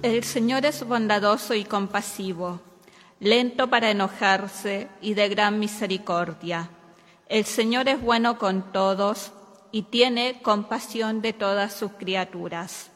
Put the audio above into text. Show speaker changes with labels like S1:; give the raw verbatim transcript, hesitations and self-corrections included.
S1: El Señor es bondadoso y compasivo, lento para enojarse y de gran misericordia. El Señor es bueno con todos y tiene compasión de todas sus criaturas.